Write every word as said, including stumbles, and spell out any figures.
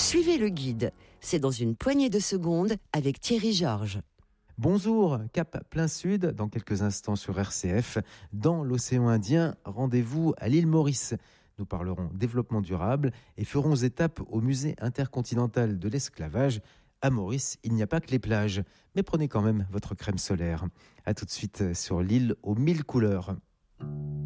Suivez le guide. C'est dans une poignée de secondes avec Thierry Georges. Bonjour, cap plein sud, dans quelques instants sur R C F. Dans l'océan Indien, rendez-vous à l'île Maurice. Nous parlerons développement durable et ferons étape au musée intercontinental de l'esclavage. À Maurice, il n'y a pas que les plages, mais prenez quand même votre crème solaire. A tout de suite sur l'île aux mille couleurs.